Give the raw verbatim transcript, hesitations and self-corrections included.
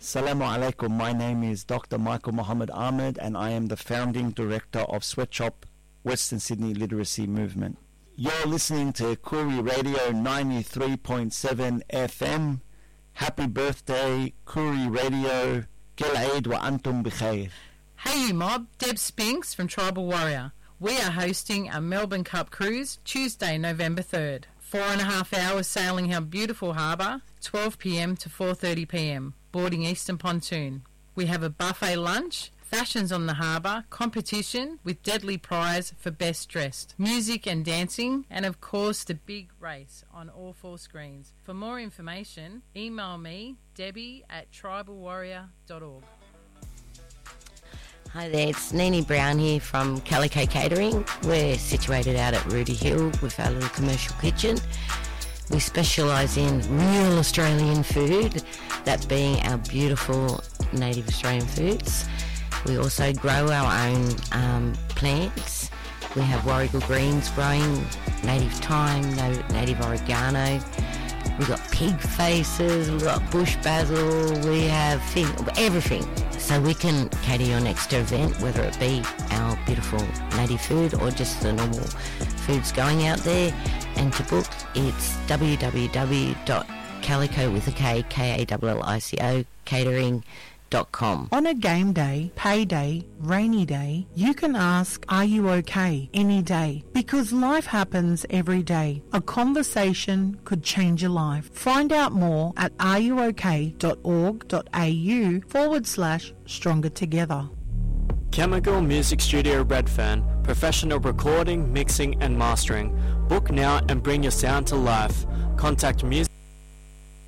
Assalamu alaikum. My name is Doctor Michael Muhammad Ahmed and I am the founding director of Sweatshop Western Sydney Literacy Movement. You're listening to Koori Radio ninety-three point seven F M. Happy birthday, Koori Radio. Kel Eid wa antum bikhair. Hey you mob, Deb Spinks from Tribal Warrior. We are hosting a Melbourne Cup cruise Tuesday, November third. Four and a half hours sailing our beautiful harbour, twelve p m to four thirty p m, boarding Eastern Pontoon. We have a buffet lunch, fashions on the harbour, competition with deadly prize for best dressed, music and dancing, and of course the big race on all four screens. For more information, email me, Debbie at tribal warrior dot org. Hi there, it's Nini Brown here from Calico Catering. We're situated out at Rudy Hill with our little commercial kitchen. We specialise in real Australian food, that being our beautiful native Australian foods. We also grow our own um, plants. We have Warrigal greens growing, native thyme, no, native oregano. We've got pig faces, we've got bush basil, we have thing, everything. So we can cater your next event, whether it be our beautiful native food or just the normal foods going out there. And to book, it's w w w dot calico with a K, K A L L I C O, catering dot com. On a game day, payday, rainy day, you can ask, are you okay, any day? Because life happens every day. A conversation could change your life. Find out more at are you okay dot org dot a u forward slash stronger together. Chemical Music Studio Redfern. Professional recording, mixing and mastering. Book now and bring your sound to life. Contact music